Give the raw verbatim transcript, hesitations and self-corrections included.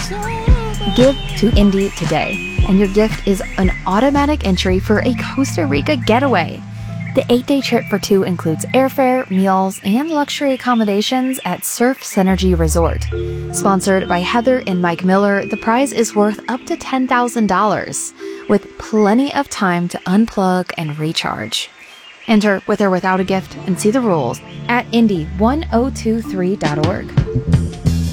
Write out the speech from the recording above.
Give to Indie today, and your gift is an automatic entry for a Costa Rica getaway. The eight-day trip for two includes airfare, meals, and luxury accommodations at Surf Synergy Resort. Sponsored by Heather and Mike Miller, the prize is worth up to ten thousand dollars, with plenty of time to unplug and recharge. Enter with or without a gift and see the rules at indy ten twenty-three dot org.